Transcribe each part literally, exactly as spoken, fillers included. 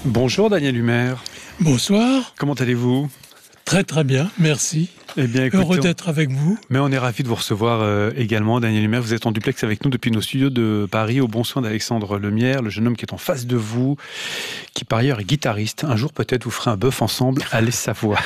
Bonjour Daniel Humer. Bonsoir. Comment allez-vous ? Très très bien, merci. Eh bien, écoutez, heureux d'être avec vous. Mais on est ravis de vous recevoir euh, également, Daniel Humer. Vous êtes en duplex avec nous depuis nos studios de Paris, au bon soin d'Alexandre Lemierre, le jeune homme qui est en face de vous, qui par ailleurs est guitariste. Un jour peut-être vous ferez un bœuf ensemble, allez savoir.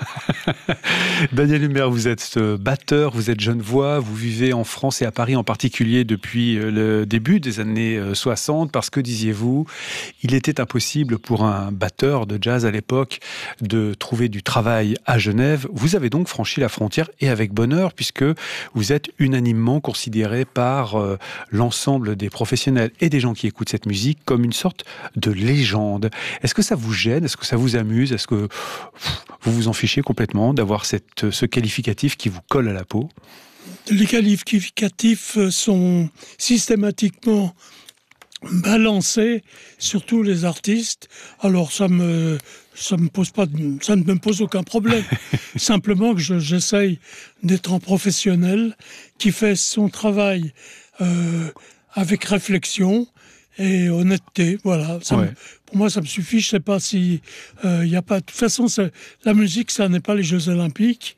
Daniel Humer, vous êtes batteur, vous êtes genevois, vous vivez en France et à Paris en particulier depuis le début des années soixante, parce que, disiez-vous, il était impossible pour un batteur de jazz à l'époque de trouver du travail à Genève. Vous avez donc franchi la frontière, et avec bonheur, puisque vous êtes unanimement considéré par euh, l'ensemble des professionnels et des gens qui écoutent cette musique comme une sorte de légende. Est-ce que ça vous gêne ? Est-ce que ça vous amuse ? Est-ce que pff, vous vous en fichez complètement d'avoir cette, ce qualificatif qui vous colle à la peau ? Les qualificatifs sont systématiquement balancés sur tous les artistes. Alors ça me ça me pose pas ça ne me pose aucun problème. Simplement que je, j'essaye d'être un professionnel qui fait son travail euh, avec réflexion et honnêteté. Voilà. Ça ouais. me, pour moi, ça me suffit. Je sais pas si il euh, y a pas. De toute façon, la musique, ça n'est pas les Jeux Olympiques.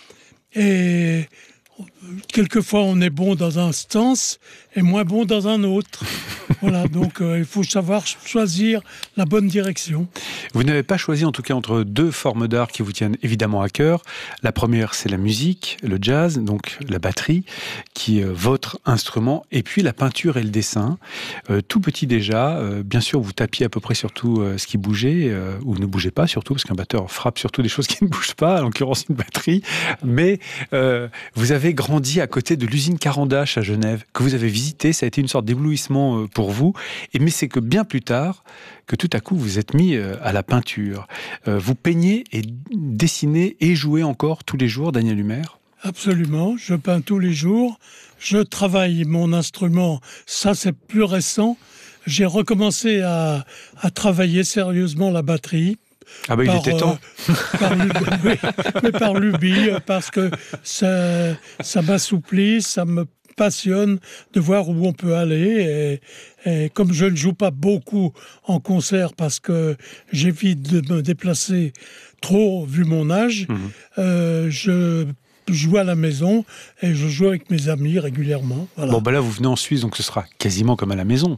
Et quelquefois, on est bon dans un sens et moins bon dans un autre. Voilà, donc euh, il faut savoir choisir la bonne direction. Vous n'avez pas choisi en tout cas entre deux formes d'art qui vous tiennent évidemment à cœur. La première, c'est la musique, le jazz, donc la batterie, qui est votre instrument, et puis la peinture et le dessin. Euh, tout petit déjà, euh, bien sûr, vous tapiez à peu près sur tout euh, ce qui bougeait, euh, ou ne bougeait pas surtout, parce qu'un batteur frappe surtout des choses qui ne bougent pas, en l'occurrence une batterie. Mais euh, vous avez grandi à côté de l'usine Carandache à Genève, que vous avez visité. Ça a été une sorte d'éblouissement euh, pour vous. Et mais c'est que bien plus tard, que tout à coup vous êtes mis euh, à la peinture. Euh, vous peignez et dessinez et jouez encore tous les jours, Daniel Humer ? Absolument, je peins tous les jours. Je travaille mon instrument, ça c'est plus récent. J'ai recommencé à, à travailler sérieusement la batterie. Ah ben bah, il était temps. Euh, par lubie, mais par lubie, parce que ça, ça m'assouplit, ça me passionne de voir où on peut aller. Et, et comme je ne joue pas beaucoup en concert parce que j'évite de me déplacer trop vu mon âge, mmh. euh, je joue à la maison et je joue avec mes amis régulièrement. Voilà. Bon, ben bah là, vous venez en Suisse, donc ce sera quasiment comme à la maison.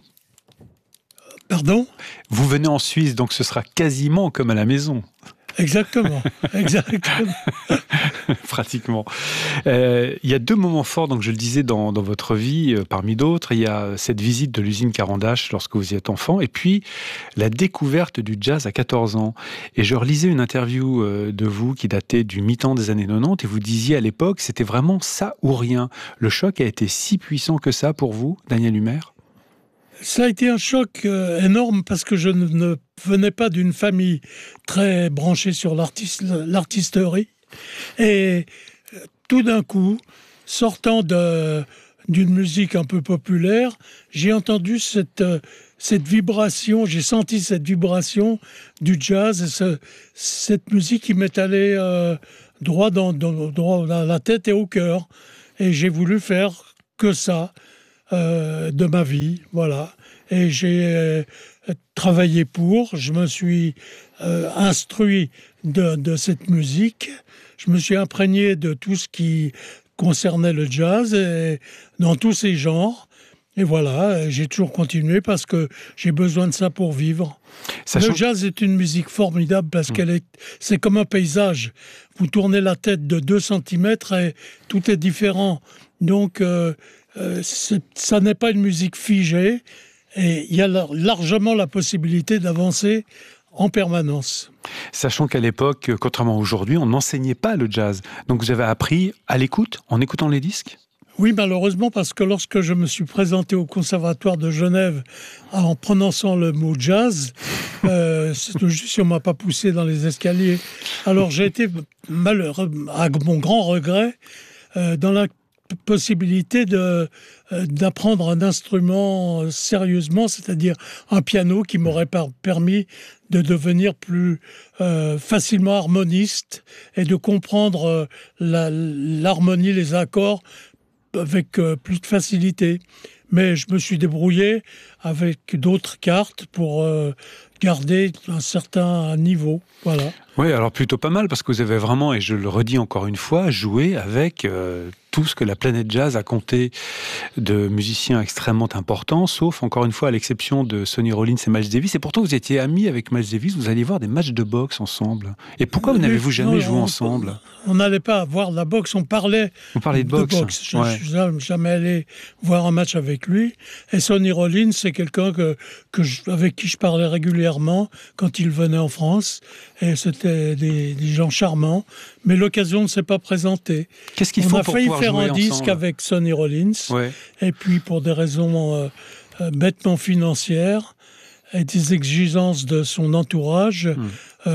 Pardon ? Vous venez en Suisse, donc ce sera quasiment comme à la maison. Exactement, exactement. Pratiquement. Euh, il y a deux moments forts, donc je le disais, dans, dans votre vie, euh, parmi d'autres. Il y a cette visite de l'usine Carandache lorsque vous y êtes enfant, et puis la découverte du jazz à quatorze ans. Et je relisais une interview euh, de vous qui datait du mi-temps des années quatre-vingt-dix, et vous disiez à l'époque, c'était vraiment ça ou rien. Le choc a été si puissant que ça pour vous, Daniel Humer ? Ça a été un choc euh, énorme parce que je ne, ne venais pas d'une famille très branchée sur l'artiste, l'artisterie. Et euh, tout d'un coup, sortant de, d'une musique un peu populaire, j'ai entendu cette, euh, cette vibration, j'ai senti cette vibration du jazz, et ce, cette musique qui m'est allée euh, droit, dans, dans, droit dans la tête et au cœur. Et j'ai voulu faire que ça. Euh, de ma vie, voilà. Et j'ai euh, travaillé pour, je me suis euh, instruit de, de cette musique, je me suis imprégné de tout ce qui concernait le jazz, et dans tous ces genres. Et voilà, j'ai toujours continué parce que j'ai besoin de ça pour vivre. Sachant... Le jazz est une musique formidable parce mmh. qu'elle est, c'est comme un paysage. Vous tournez la tête de deux centimètres et tout est différent. Donc, euh, Euh, ça n'est pas une musique figée et il y a largement la possibilité d'avancer en permanence. Sachant qu'à l'époque, contrairement à aujourd'hui, on n'enseignait pas le jazz. Donc vous avez appris à l'écoute, en écoutant les disques ? Oui, malheureusement, parce que lorsque je me suis présenté au Conservatoire de Genève en prononçant le mot jazz, euh, c'est juste si on ne m'a pas poussé dans les escaliers. Alors j'ai été malheureux, à mon grand regret, euh, dans la possibilité de, euh, d'apprendre un instrument sérieusement, c'est-à-dire un piano qui m'aurait par- permis de devenir plus euh, facilement harmoniste et de comprendre euh, la, l'harmonie, les accords avec euh, plus de facilité. Mais je me suis débrouillé avec d'autres cartes pour euh, garder un certain niveau. Voilà. Oui, alors plutôt pas mal, parce que vous avez vraiment, et je le redis encore une fois, joué avec euh, tout ce que la planète jazz a compté de musiciens extrêmement importants, sauf, encore une fois, à l'exception de Sonny Rollins et Miles Davis. Et pourtant, vous étiez amis avec Miles Davis, vous alliez voir des matchs de boxe ensemble. Et pourquoi vous n'avez-vous jamais non, joué on, ensemble? On n'allait pas voir la boxe, on parlait Vous parlez de boxe, de boxe. Je ouais. ne suis jamais allé voir un match avec lui. Et Sonny Rollins, c'est quelqu'un que, que je, avec qui je parlais régulièrement quand il venait en France. Et c'était des, des gens charmants. Mais l'occasion ne s'est pas présentée. Qu'est-ce qu'il on faut a pour failli pouvoir faire jouer un disque ensemble avec Sonny Rollins. Ouais. Et puis, pour des raisons euh, euh, bêtement financières et des exigences de son entourage, mmh.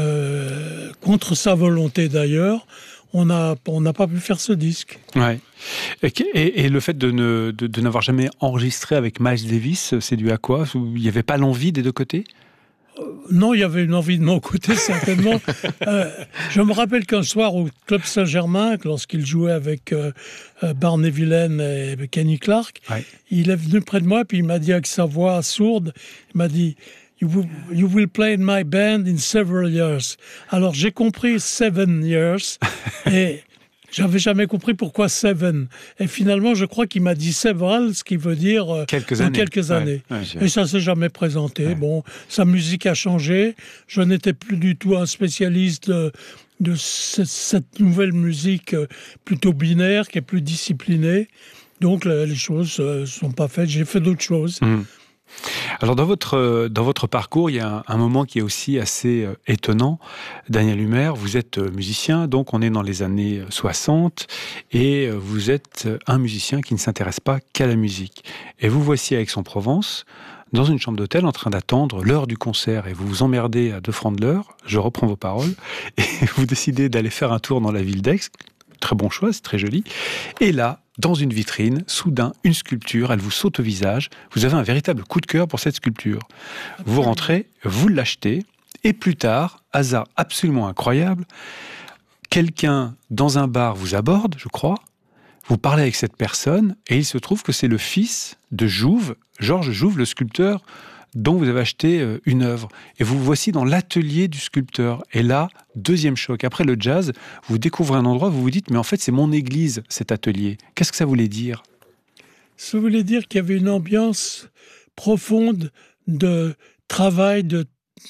euh, contre sa volonté d'ailleurs, on n'a on n'a pas pu faire ce disque. Ouais. Et, et, et le fait de, ne, de, de n'avoir jamais enregistré avec Miles Davis, c'est dû à quoi? Il n'y avait pas l'envie des deux côtés? euh, Non, il y avait une envie de mon côté, certainement. euh, je me rappelle qu'un soir au Club Saint-Germain, lorsqu'il jouait avec euh, Barney Villain et Kenny Clark, ouais. il est venu près de moi et il m'a dit avec sa voix sourde, il m'a dit You will, you will play in my band in several years. Alors j'ai compris seven years et j'avais jamais compris pourquoi seven. Et finalement, je crois qu'il m'a dit several, ce qui veut dire euh, quelques dans années. quelques années. Ouais, ouais, et ça s'est jamais présenté. Ouais. Bon, sa musique a changé. Je n'étais plus du tout un spécialiste de, de cette, cette nouvelle musique plutôt binaire, qui est plus disciplinée. Donc les choses ne sont pas faites. J'ai fait d'autres choses. Mmh. Alors dans votre, dans votre parcours, il y a un, un moment qui est aussi assez euh, étonnant. Daniel Humer, vous êtes euh, musicien, donc on est dans les années soixante, et euh, vous êtes un musicien qui ne s'intéresse pas qu'à la musique. Et vous voici à Aix-en-Provence, dans une chambre d'hôtel, en train d'attendre l'heure du concert, et vous vous emmerdez à deux francs de l'heure, je reprends vos paroles, et vous décidez d'aller faire un tour dans la ville d'Aix. Très bon choix, c'est très joli. Et là, dans une vitrine, soudain, une sculpture, elle vous saute au visage. Vous avez un véritable coup de cœur pour cette sculpture. Absolument. Vous rentrez, vous l'achetez, et plus tard, hasard absolument incroyable, quelqu'un dans un bar vous aborde, je crois, vous parlez avec cette personne, et il se trouve que c'est le fils de Jouve, Georges Jouve, le sculpteur, dont vous avez acheté une œuvre. Et vous voici dans l'atelier du sculpteur. Et là, deuxième choc. Après le jazz, vous découvrez un endroit, vous vous dites, mais en fait, c'est mon église, cet atelier. Qu'est-ce que ça voulait dire? Ça voulait dire qu'il y avait une ambiance profonde de travail, de,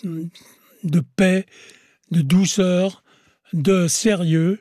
de paix, de douceur, de sérieux.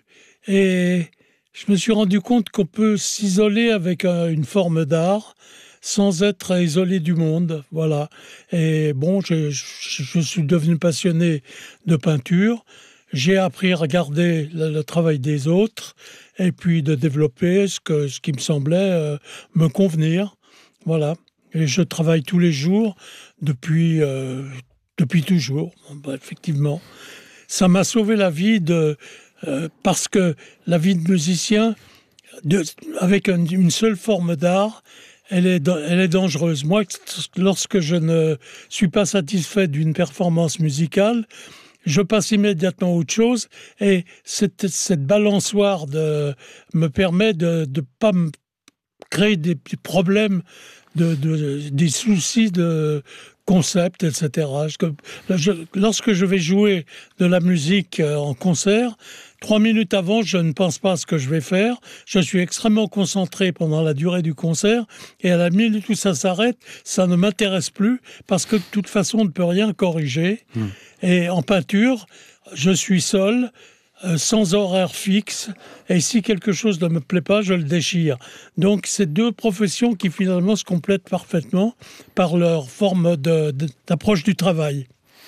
Et je me suis rendu compte qu'on peut s'isoler avec une forme d'art sans être isolé du monde, voilà. Et bon, je, je, je suis devenu passionné de peinture. J'ai appris à regarder le, le travail des autres et puis de développer ce, que, ce qui me semblait euh, me convenir, voilà. Et je travaille tous les jours depuis, euh, depuis toujours, bah, effectivement. Ça m'a sauvé la vie de, euh, parce que la vie de musicien, de, avec un, une seule forme d'art, Elle est, elle est dangereuse. Moi, lorsque je ne suis pas satisfait d'une performance musicale, je passe immédiatement à autre chose. Et cette, cette balançoire de, me permet de ne pas me créer des problèmes, de, de, des soucis de concept, et cetera. Je, lorsque je vais jouer de la musique en concert, Trois minutes avant, je ne pense pas à ce que je vais faire. Je suis extrêmement concentré pendant la durée du concert. Et à la minute où ça s'arrête, ça ne m'intéresse plus parce que de toute façon, on ne peut rien corriger. Mmh. Et en peinture, je suis seul, euh, sans horaire fixe. Et si quelque chose ne me plaît pas, je le déchire. Donc, c'est deux professions qui finalement se complètent parfaitement par leur forme de, de, d'approche du travail.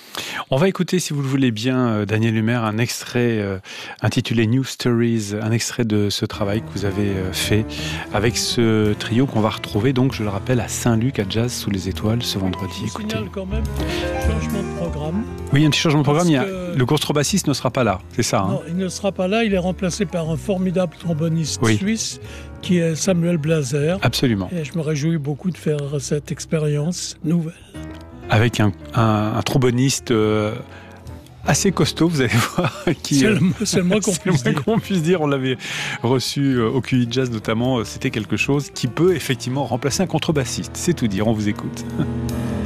On va écouter, si vous le voulez bien, Daniel Humer, un extrait euh, intitulé New Stories, un extrait de ce travail que vous avez euh, fait avec ce trio qu'on va retrouver, donc, je le rappelle, à Saint-Luc, à Jazz sous les étoiles, ce vendredi. Je écoutez. signale quand même un changement de programme. Oui, un petit changement de programme. Il y a... que... Le contrebassiste ne sera pas là, c'est ça. Non, hein il ne sera pas là. Il est remplacé par un formidable tromboniste oui. suisse qui est Samuel Blaser. Absolument. Et je me réjouis beaucoup de faire cette expérience nouvelle. Avec un, un, un tromboniste euh, assez costaud, vous allez voir. Qui, c'est, le, c'est le moins qu'on puisse c'est le moins dire. qu'on puisse dire. On l'avait reçu euh, au Q I Jazz notamment. C'était quelque chose qui peut effectivement remplacer un contrebassiste. C'est tout dire, on vous écoute.